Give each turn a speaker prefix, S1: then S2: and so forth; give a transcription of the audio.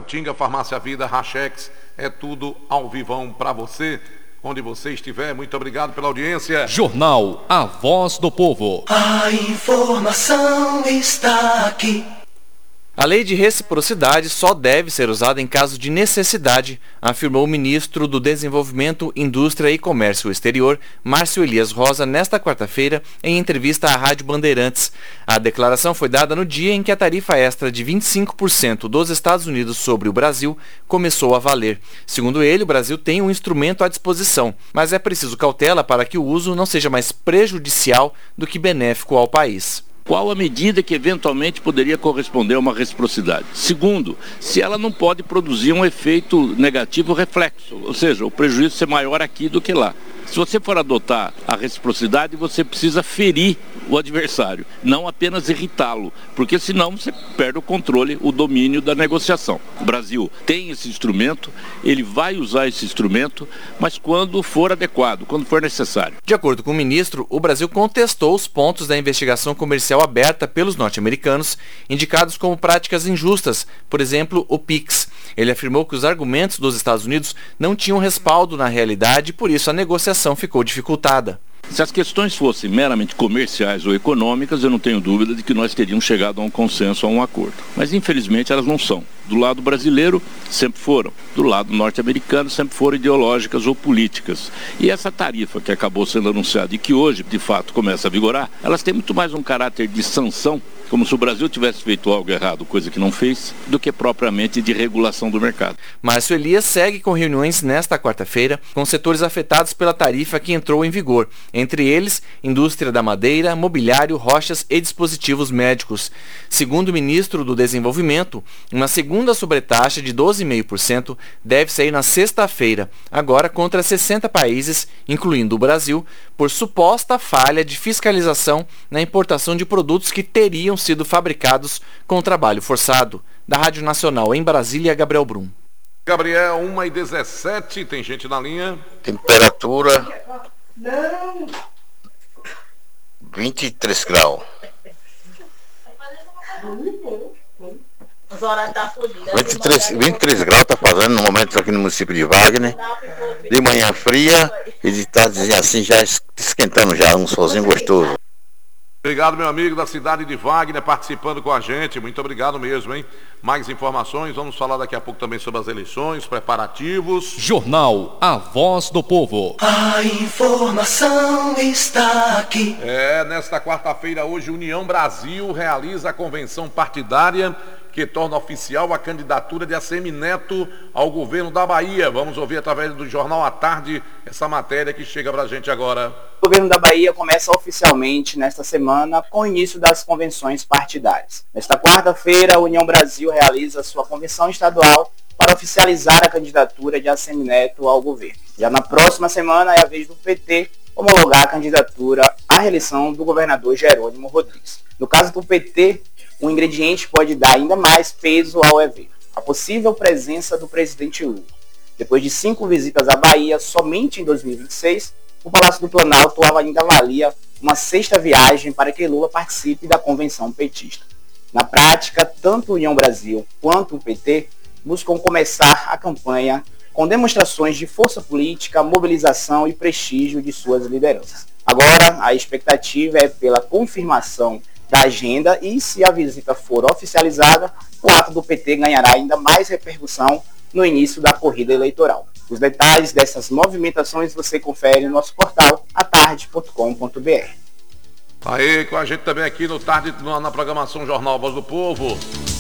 S1: Jacutinga, Farmácia Vida, Rachex, é tudo ao vivão para você, onde você estiver. Muito obrigado pela audiência.
S2: Jornal A Voz do Povo.
S3: A informação está aqui.
S4: A lei de reciprocidade só deve ser usada em caso de necessidade, afirmou o ministro do Desenvolvimento, Indústria e Comércio Exterior, Márcio Elias Rosa, nesta quarta-feira, em entrevista à Rádio Bandeirantes. A declaração foi dada no dia em que a tarifa extra de 25% dos Estados Unidos sobre o Brasil começou a valer. Segundo ele, o Brasil tem um instrumento à disposição, mas é preciso cautela para que o uso não seja mais prejudicial do que benéfico ao país.
S5: Qual a medida que eventualmente poderia corresponder a uma reciprocidade? Segundo, se ela não pode produzir um efeito negativo reflexo, ou seja, o prejuízo ser maior aqui do que lá. Se você for adotar a reciprocidade, você precisa ferir o adversário, não apenas irritá-lo, porque senão você perde o controle, o domínio da negociação. O Brasil tem esse instrumento, ele vai usar esse instrumento, mas quando for adequado, quando for necessário.
S4: De acordo com o ministro, o Brasil contestou os pontos da investigação comercial aberta pelos norte-americanos, indicados como práticas injustas, por exemplo, o PIX. Ele afirmou que os argumentos dos Estados Unidos não tinham respaldo na realidade e por isso a negociação ficou dificultada.
S5: Se as questões fossem meramente comerciais ou econômicas, eu não tenho dúvida de que nós teríamos chegado a um consenso, a um acordo. Mas infelizmente elas não são. Do lado brasileiro, sempre foram. Do lado norte-americano, sempre foram ideológicas ou políticas. E essa tarifa que acabou sendo anunciada e que hoje, de fato, começa a vigorar, elas têm muito mais um caráter de sanção, como se o Brasil tivesse feito algo errado, coisa que não fez, do que propriamente de regulação do mercado.
S4: Márcio Elias segue com reuniões nesta quarta-feira com setores afetados pela tarifa que entrou em vigor, entre eles indústria da madeira, mobiliário, rochas e dispositivos médicos. Segundo o ministro do Desenvolvimento, uma segunda sobretaxa de 12,5% deve sair na sexta-feira, agora contra 60 países, incluindo o Brasil, por suposta falha de fiscalização na importação de produtos que teriam sido fabricados com trabalho forçado. Da Rádio Nacional em Brasília, Gabriel Brum.
S1: Gabriel, 1h17, tem gente na linha.
S6: Temperatura 23 graus. 23 graus tá fazendo no momento aqui no município de Wagner. De manhã fria e de tarde assim já esquentando já, um solzinho gostoso.
S1: Obrigado, meu amigo da cidade de Wagner, participando com a gente. Muito obrigado mesmo, hein? Mais informações, vamos falar daqui a pouco também sobre as eleições, preparativos.
S2: Jornal A Voz do Povo.
S3: A informação está aqui.
S1: Nesta quarta-feira, hoje, União Brasil realiza a convenção partidária que torna oficial a candidatura de ACM Neto ao governo da Bahia. Vamos ouvir através do Jornal à Tarde essa matéria que chega pra gente agora.
S7: O governo da Bahia começa oficialmente nesta semana com o início das convenções partidárias. Nesta quarta-feira, a União Brasil realiza sua convenção estadual para oficializar a candidatura de ACM Neto ao governo. Já na próxima semana é a vez do PT homologar a candidatura à reeleição do governador Jerônimo Rodrigues. No caso do PT, um ingrediente pode dar ainda mais peso ao evento: a possível presença do presidente Lula. Depois de 5 visitas à Bahia somente em 2026, o Palácio do Planalto ainda avalia uma 6ª viagem para que Lula participe da convenção petista. Na prática, tanto a União Brasil quanto o PT buscam começar a campanha com demonstrações de força política, mobilização e prestígio de suas lideranças. Agora, a expectativa é pela confirmação da agenda e, se a visita for oficializada, o ato do PT ganhará ainda mais repercussão no início da corrida eleitoral. Os detalhes dessas movimentações você confere no nosso portal atarde.com.br.
S1: Aí com a gente também aqui no Tarde, na programação Jornal Voz do Povo.